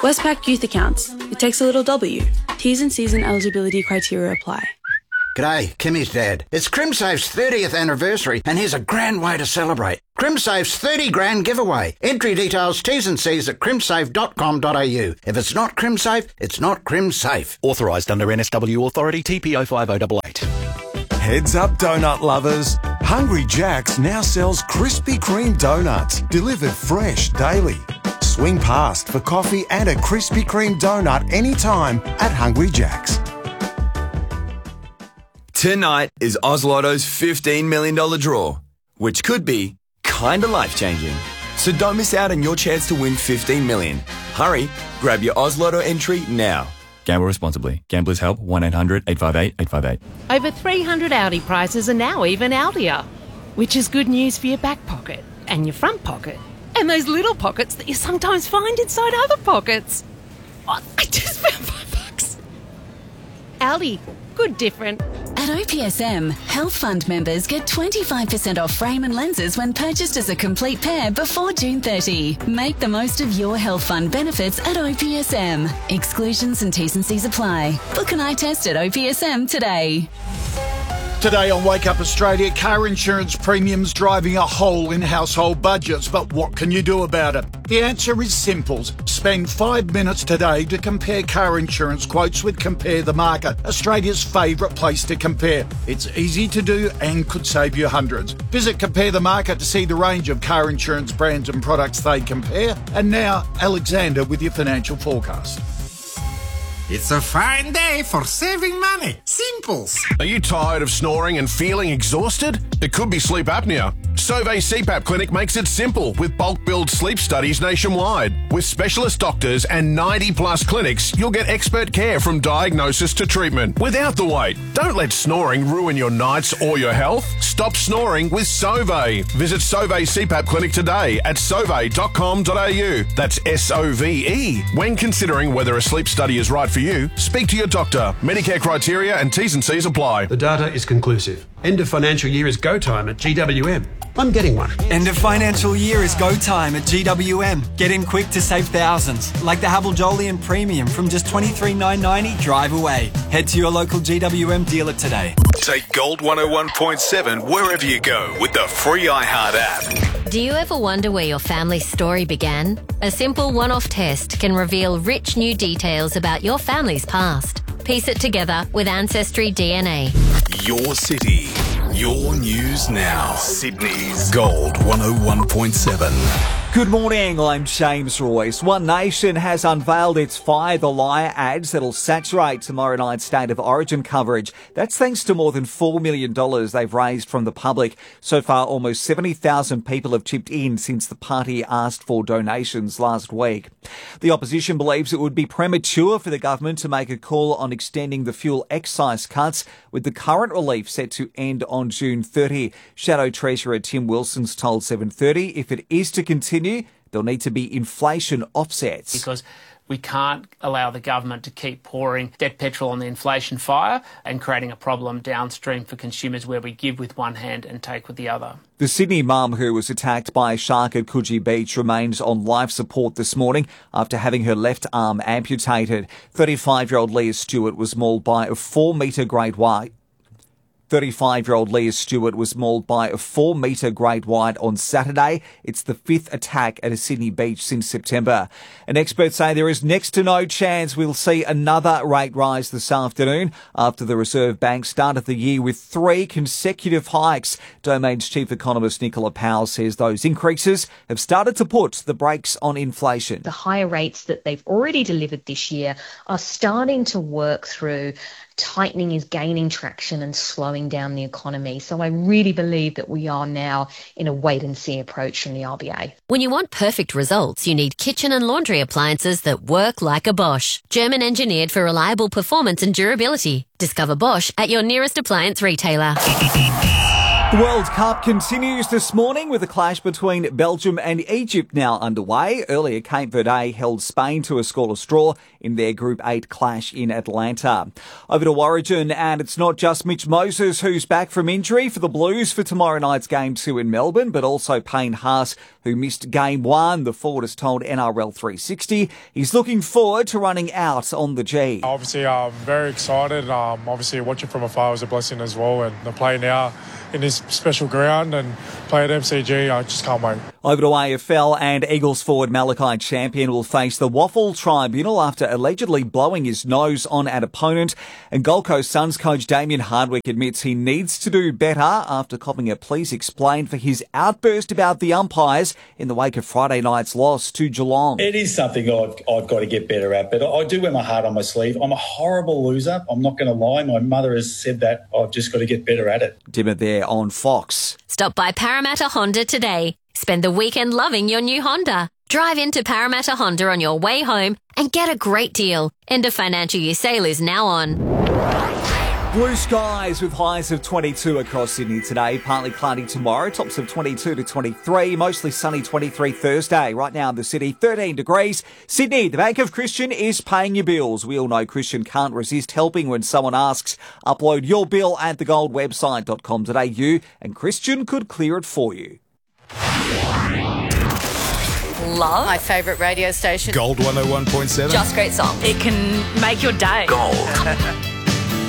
Westpac Youth Accounts. It takes a little W. T's and C's and eligibility criteria apply. G'day, Kimmy's dad. It's CrimSafe's 30th anniversary and here's a grand way to celebrate. CrimSafe's 30 grand giveaway. Entry details, T's and C's at crimsafe.com.au. If it's not CrimSafe, it's not CrimSafe. Authorised under NSW Authority TPO 5088. Heads up, donut lovers. Hungry Jack's now sells Krispy Kreme donuts, delivered fresh daily. Swing past for coffee and a Krispy Kreme donut anytime at Hungry Jack's. Tonight is Oz Lotto's $15 million draw, which could be kinda life-changing. So don't miss out on your chance to win $15 million. Hurry, grab your Oz Lotto entry now. Gamble responsibly. Gamblers Help, 1-800-858-858. Over 300 Audi prices are now even Audier, which is good news for your back pocket and your front pocket and those little pockets that you sometimes find inside other pockets. Oh, I just found $5. Audi, good different. At OPSM, Health Fund members get 25% off frame and lenses when purchased as a complete pair before June 30. Make the most of your Health Fund benefits at OPSM. Exclusions and T's and C's apply. Book an eye test at OPSM today. Today on Wake Up Australia, car insurance premiums driving a hole in household budgets. But what can you do about it? The answer is simple. Spend 5 minutes today to compare car insurance quotes with Compare the Market, Australia's favourite place to compare. It's easy to do and could save you hundreds. Visit Compare the Market to see the range of car insurance brands and products they compare. And now, Alexander with your financial forecast. It's a fine day for saving money. Simples. Are you tired of snoring and feeling exhausted? It could be sleep apnea. Sauvé CPAP Clinic makes it simple with bulk billed sleep studies nationwide. With specialist doctors and 90 plus clinics, you'll get expert care from diagnosis to treatment without the wait. Don't let snoring ruin your nights or your health. Stop snoring with Sauvé. Visit Sauvé CPAP Clinic today at sauvé.com.au. That's SOVE. When considering whether a sleep study is right for you, speak to your doctor. Medicare criteria and T's and C's apply. The data is conclusive. End of financial year is go time at GWM. I'm getting one. End of financial year is go time at GWM. Get in quick to save thousands, like the Havel Jolyon Premium from just $23,990 drive away. Head to your local GWM dealer today. Take Gold 101.7 wherever you go with the free iHeart app. Do you ever wonder where your family's story began? A simple one-off test can reveal rich new details about your family's past. Piece it together with Ancestry DNA. Your city, your news now. Sydney's Gold 101.7. Good morning, I'm James Royce. One Nation has unveiled its Fire the Liar ads that'll saturate tomorrow night's State of Origin coverage. That's thanks to more than $4 million they've raised from the public. So far, almost 70,000 people have chipped in since the party asked for donations last week. The opposition believes it would be premature for the government to make a call on extending the fuel excise cuts, with the current relief set to end on June 30. Shadow Treasurer Tim Wilson's told 7:30 if it is to continue, there'll need to be inflation offsets. Because we can't allow the government to keep pouring dead petrol on the inflation fire and creating a problem downstream for consumers where we give with one hand and take with the other. The Sydney mum who was attacked by a shark at Coogee Beach remains on life support this morning after having her left arm amputated. 35-year-old Leah Stewart was mauled by a 4-metre great white. 35-year-old Leah Stewart was mauled by a 4-metre great white on Saturday. It's the 5th attack at a Sydney beach since September. And experts say there is next to no chance we'll see another rate rise this afternoon after the Reserve Bank started the year with 3 consecutive hikes. Domain's chief economist Nicola Powell says those increases have started to put the brakes on inflation. The higher rates that they've already delivered this year are starting to work through. Tightening is gaining traction and slowing down the economy. So I really believe that we are now in a wait-and-see approach from the RBA. When you want perfect results, you need kitchen and laundry appliances that work like a Bosch. German engineered for reliable performance and durability. Discover Bosch at your nearest appliance retailer. The World Cup continues this morning with a clash between Belgium and Egypt now underway. Earlier, Cape Verde held Spain to a scoreless draw in their Group 8 clash in Atlanta. Over to Origin, and it's not just Mitch Moses who's back from injury for the Blues for tomorrow night's Game 2 in Melbourne, but also Payne Haas, who missed Game 1. The forward has told NRL 360 he's looking forward to running out on the G. Obviously, I'm very excited. Obviously, watching from afar was a blessing as well, and to play now in this special ground and play at MCG, I just can't wait. Over to AFL, and Eagles forward Malachi Champion will face the Waffle Tribunal after allegedly blowing his nose on an opponent. And Gold Coast Suns coach Damien Hardwick admits he needs to do better after copping a please explain for his outburst about the umpires in the wake of Friday night's loss to Geelong. It is something I've got to get better at, but I do wear my heart on my sleeve. I'm a horrible loser. I'm not going to lie. My mother has said that. I've just got to get better at it. Dimmer there on Fox. Stop by Parramatta Honda today. Spend the weekend loving your new Honda. Drive into Parramatta Honda on your way home and get a great deal. End of financial year sale is now on. Blue skies with highs of 22 across Sydney today. Partly cloudy tomorrow, tops of 22 to 23. Mostly sunny 23 Thursday. Right now in the city, 13 degrees. Sydney, the Bank of Christian is paying your bills. We all know Christian can't resist helping when someone asks. Upload your bill at thegoldwebsite.com.au and Christian could clear it for you. Love my favourite radio station. Gold 101.7. Just great songs. It can make your day. Gold.